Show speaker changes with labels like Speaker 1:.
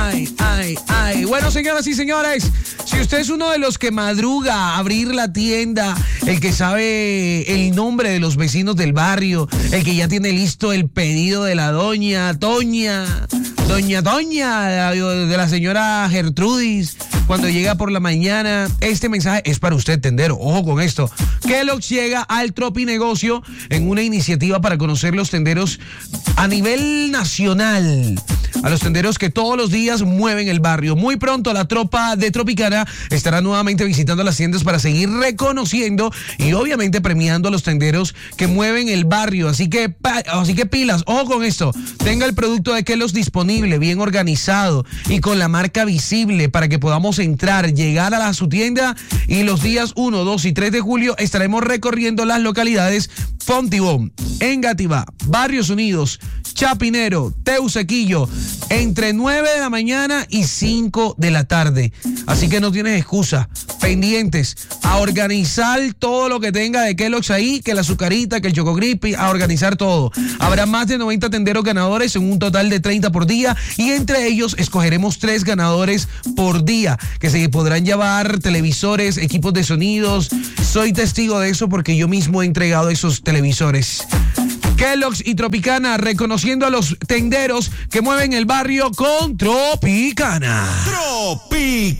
Speaker 1: Ay. Bueno, señoras y señores, si usted es uno de los que madruga a abrir la tienda, el que sabe el nombre de los vecinos del barrio, el que ya tiene listo el pedido de la doña Toña, de la señora Gertrudis, cuando llega por la mañana, este mensaje es para usted, tendero. Ojo con esto. Kellogg's llega al Tropinegocio en una iniciativa para conocer los tenderos a nivel nacional, a los tenderos que todos los días mueven el barrio. Muy pronto la tropa de Tropicana estará nuevamente visitando las tiendas para seguir reconociendo y obviamente premiando a los tenderos que mueven el barrio. Así que pilas, ojo con esto. Tenga el producto de Kellogg's disponible, bien organizado y con la marca visible para que podamos entrar, llegar a su tienda, y los días 1, 2 y 3 de julio estaremos recorriendo las localidades Fontibón, Engativá, Barrios Unidos, Chapinero, Teusaquillo, entre 9 de la mañana y 5 de la tarde. Así que no tienes excusa. Pendientes a organizar todo lo que tenga de Kellogg's ahí, que la azucarita, que el Choco Crispy, a organizar todo. Habrá más de 90 tenderos ganadores en un total de 30 por día, y entre ellos escogeremos 3 ganadores por día, que se podrán llevar televisores, equipos de sonidos. Soy testigo de eso porque yo mismo he entregado esos televisores. Kellogg's y Tropicana, reconociendo a los tenderos que mueven el barrio con Tropicana.
Speaker 2: Tropicana.